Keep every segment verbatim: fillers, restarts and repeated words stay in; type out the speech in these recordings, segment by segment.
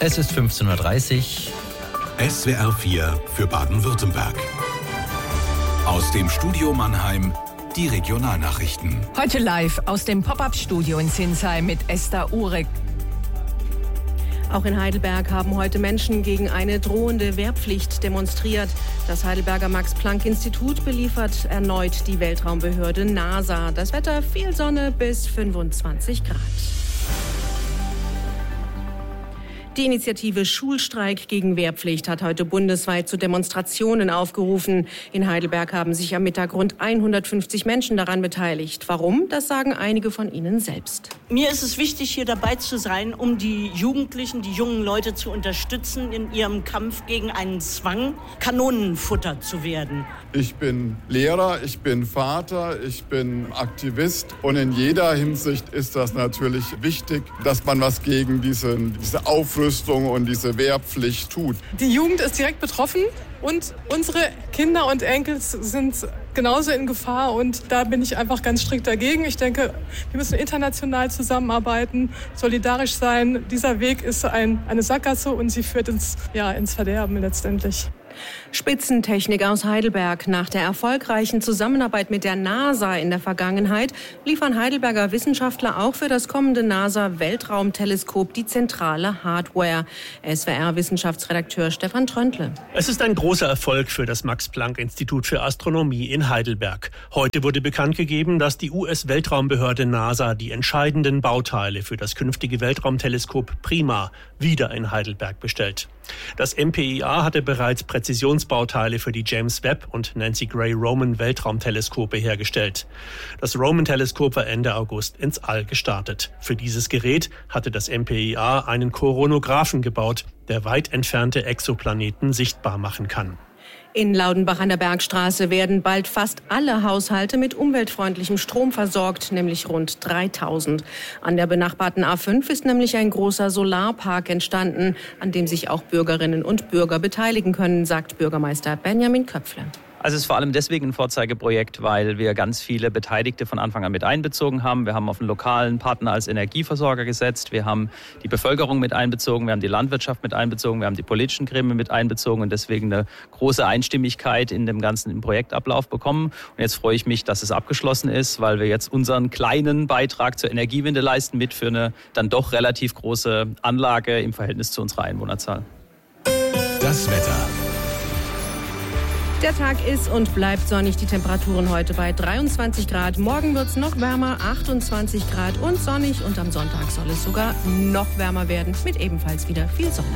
Es ist fünfzehn Uhr dreißig. S W R vier für Baden-Württemberg. Aus dem Studio Mannheim die Regionalnachrichten. Heute live aus dem Pop-Up-Studio in Sinsheim mit Esther Uhrig. Auch in Heidelberg haben heute Menschen gegen eine drohende Wehrpflicht demonstriert. Das Heidelberger Max-Planck-Institut beliefert erneut die Weltraumbehörde NASA. Das Wetter: viel Sonne bis fünfundzwanzig Grad. Die Initiative Schulstreik gegen Wehrpflicht hat heute bundesweit zu Demonstrationen aufgerufen. In Heidelberg haben sich am Mittag rund hundertfünfzig Menschen daran beteiligt. Warum? Das sagen einige von ihnen selbst. Mir ist es wichtig, hier dabei zu sein, um die Jugendlichen, die jungen Leute zu unterstützen in ihrem Kampf gegen einen Zwang, Kanonenfutter zu werden. Ich bin Lehrer, ich bin Vater, ich bin Aktivist und in jeder Hinsicht ist das natürlich wichtig, dass man was gegen diese, diese Aufrüstung und diese Wehrpflicht tut. Die Jugend ist direkt betroffen und unsere Kinder und Enkel sind genauso in Gefahr und da bin ich einfach ganz strikt dagegen. Ich denke, wir müssen international zusammenarbeiten, solidarisch sein. Dieser Weg ist ein, eine Sackgasse und sie führt ins, ja, ins Verderben letztendlich. Spitzentechnik aus Heidelberg. Nach der erfolgreichen Zusammenarbeit mit der NASA in der Vergangenheit liefern Heidelberger Wissenschaftler auch für das kommende NASA-Weltraumteleskop die zentrale Hardware. S W R-Wissenschaftsredakteur Stefan Tröntle. Es ist ein großer Erfolg für das Max-Planck-Institut für Astronomie in Heidelberg. Heute wurde bekannt gegeben, dass die U S-Weltraumbehörde NASA die entscheidenden Bauteile für das künftige Weltraumteleskop PRIMA wieder in Heidelberg bestellt. Das M P I A hatte bereits Präzisionsbauteile für die James Webb und Nancy Gray Roman Weltraumteleskope hergestellt. Das Roman-Teleskop war Ende August ins All gestartet. Für dieses Gerät hatte das M P I A einen Koronographen gebaut, der weit entfernte Exoplaneten sichtbar machen kann. In Laudenbach an der Bergstraße werden bald fast alle Haushalte mit umweltfreundlichem Strom versorgt, nämlich rund dreitausend. An der benachbarten A fünf ist nämlich ein großer Solarpark entstanden, an dem sich auch Bürgerinnen und Bürger beteiligen können, sagt Bürgermeister Benjamin Köpfle. Also es ist vor allem deswegen ein Vorzeigeprojekt, weil wir ganz viele Beteiligte von Anfang an mit einbezogen haben. Wir haben auf einen lokalen Partner als Energieversorger gesetzt. Wir haben die Bevölkerung mit einbezogen. Wir haben die Landwirtschaft mit einbezogen. Wir haben die politischen Gremien mit einbezogen und deswegen eine große Einstimmigkeit in dem ganzen im Projektablauf bekommen. Und jetzt freue ich mich, dass es abgeschlossen ist, weil wir jetzt unseren kleinen Beitrag zur Energiewende leisten mit für eine dann doch relativ große Anlage im Verhältnis zu unserer Einwohnerzahl. Das Wetter. Der Tag ist und bleibt sonnig. Die Temperaturen heute bei dreiundzwanzig Grad. Morgen wird es noch wärmer, achtundzwanzig Grad und sonnig. Und am Sonntag soll es sogar noch wärmer werden mit ebenfalls wieder viel Sonne.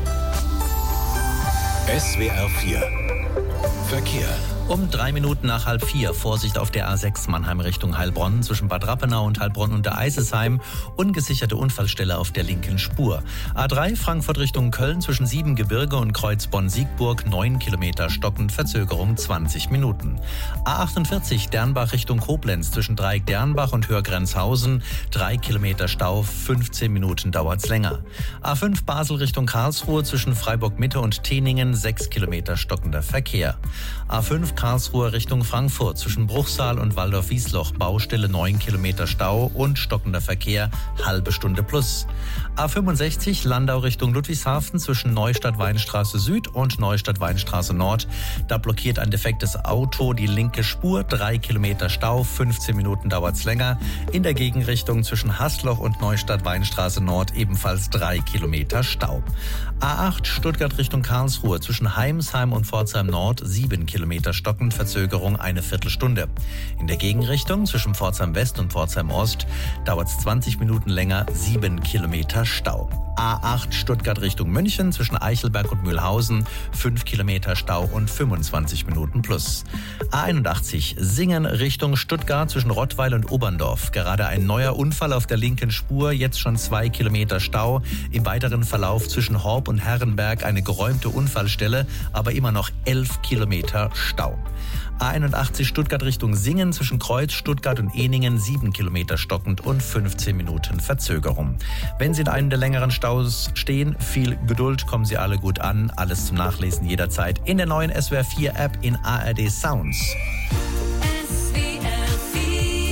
S W R vier Verkehr. Um drei Minuten nach halb vier. Vorsicht auf der A sechs Mannheim Richtung Heilbronn zwischen Bad Rappenau und Heilbronn unter Eisesheim. Ungesicherte Unfallstelle auf der linken Spur. A drei Frankfurt Richtung Köln zwischen Siebengebirge und Kreuz Bonn-Siegburg. neun Kilometer stockend, Verzögerung zwanzig Minuten. A achtundvierzig Dernbach Richtung Koblenz zwischen Dreieck Dernbach und Hörgrenzhausen. drei Kilometer Stau, fünfzehn Minuten dauert's länger. A fünf Basel Richtung Karlsruhe zwischen Freiburg Mitte und Teningen. sechs Kilometer stockender Verkehr. A fünf Karlsruhe Richtung Frankfurt zwischen Bruchsal und Waldorf-Wiesloch. Baustelle neun Kilometer Stau und stockender Verkehr, halbe Stunde plus. A fünfundsechzig Landau Richtung Ludwigshafen zwischen Neustadt-Weinstraße Süd und Neustadt-Weinstraße Nord. Da blockiert ein defektes Auto die linke Spur, drei Kilometer Stau, fünfzehn Minuten dauert's länger. In der Gegenrichtung zwischen Hasloch und Neustadt-Weinstraße Nord ebenfalls drei Kilometer Stau. A acht Stuttgart Richtung Karlsruhe zwischen Heimsheim und Pforzheim Nord, sieben Kilometer stockend, Verzögerung eine Viertelstunde. In der Gegenrichtung zwischen Pforzheim West und Pforzheim Ost dauert es zwanzig Minuten länger, sieben Kilometer Stau. A acht Stuttgart Richtung München zwischen Eichelberg und Mühlhausen, fünf Kilometer Stau und fünfundzwanzig Minuten plus. A einundachtzig Singen Richtung Stuttgart zwischen Rottweil und Oberndorf. Gerade ein neuer Unfall auf der linken Spur, jetzt schon zwei Kilometer Stau. Im weiteren Verlauf zwischen Horb und Herrenberg eine geräumte Unfallstelle, aber immer noch elf Kilometer Stau. A einundachtzig Stuttgart Richtung Singen zwischen Kreuz, Stuttgart und Ehningen, sieben Kilometer stockend und fünfzehn Minuten Verzögerung. Wenn Sie in einem der längeren Staus stehen, viel Geduld, kommen Sie alle gut an. Alles zum Nachlesen jederzeit in der neuen S W R vier App in A R D Sounds.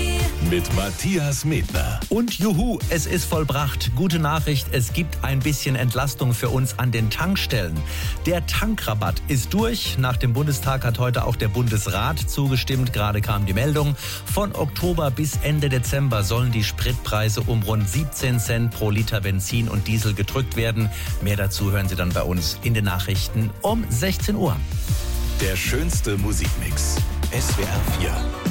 mit Matthias Medner. Und juhu, es ist vollbracht. Gute Nachricht, es gibt ein bisschen Entlastung für uns an den Tankstellen. Der Tankrabatt ist durch. Nach dem Bundestag hat heute auch der Bundesrat zugestimmt. Gerade kam die Meldung. Von Oktober bis Ende Dezember sollen die Spritpreise um rund siebzehn Cent pro Liter Benzin und Diesel gedrückt werden. Mehr dazu hören Sie dann bei uns in den Nachrichten um sechzehn Uhr. Der schönste Musikmix. S W R vier.